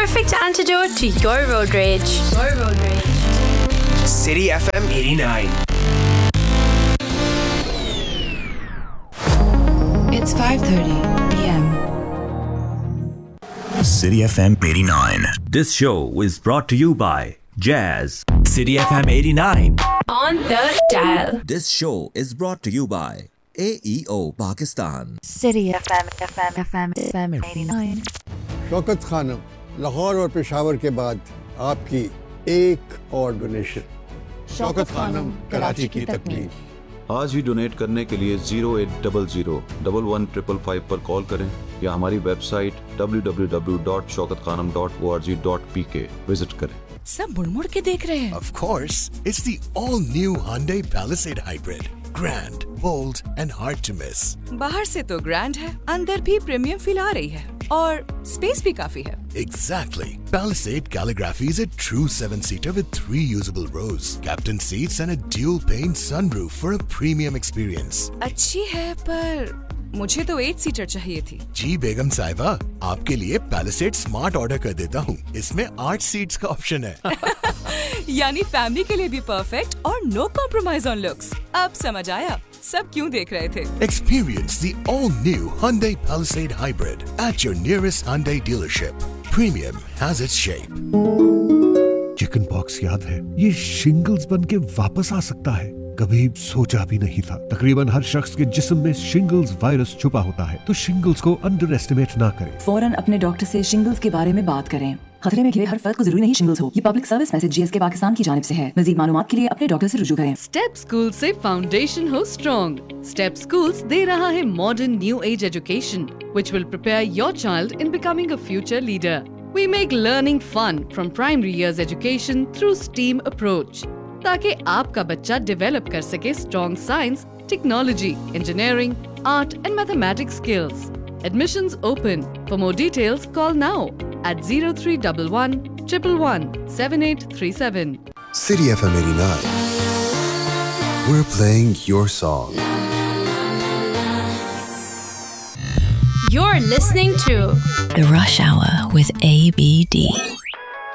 perfect antidote to your road rage. City FM 89. It's 5:30 p.m. City FM 89. This show is brought to you by Jazz. City FM 89. On the dial. This show is brought to you by AEO Pakistan. City FM 89. Shaukat Khanam, Lahore और पेशावर के बाद आपकी एक और donation. Shaukat Khanam, Karachi की तकलीफ। आज ही donate करने के लिए 0800-115555 पर कॉल करें या हमारी वेबसाइट www.shaukatkhanam.org.pk विजिट करें। सब मुड़-मुड़ के देख रहे हैं। Of course, it's the all-new Hyundai Palisade Hybrid. Grand, bold and hard to miss. बाहर से तो ग्रैंड है, अंदर भी प्रीमियम फील आ रही है और स्पेस भी काफी है। Exactly. Palisade Calligraphy is a true 7-seater with 3 usable rows, captain seats and a dual-pane sunroof for a premium experience. अच्छी है पर मुझे तो 8 सीटर चाहिए थी। जी बेगम साहिबा, आपके लिए Palisade Smart ऑर्डर कर देता हूँ। इसमें 8 सीट्स का ऑप्शन है। यानी फैमिली के लिए भी परफेक्ट और नो कॉम्प्रोमाइज ऑन लुक्स। अब समझ आया सब क्यों देख रहे थे। Experience the all-new Hyundai Palisade Hybrid at your nearest Hyundai dealership. Premium has its shape. Chicken pox याद है? ये शिंगल्स बन के वापस आ सकता है। कभी सोचा भी नहीं था। तकरीबन हर शख्स के जिस्म में शिंगल्स वायरस छुपा होता है, तो शिंगल्स को अंडर एस्टिमेट ना करें। फौरन अपने डॉक्टर से शिंगल्स के बारे में बात करें। खतरे में घिरे हर फर्द को जरूरी नहीं शिंगल्स हो। ये public service message GSK Pakistan की जानिब से है। मज़ीद मालूमात के लिए अपने डॉक्टर से रुजू करें। स्टेप स्कूल से फाउंडेशन हो स्ट्रॉन्ग। स्टेप स्कूल्स दे रहा है modern new age education which will prepare your child in becoming a future leader. We make learning fun from primary years education through STEAM approach, ताकि आपका बच्चा develop कर सके strong science, technology, engineering, art and mathematics skills. Admissions open. For more details, call now at 0311 111 7837. City FM 89. We're playing your song. You're listening to The Rush Hour with ABD.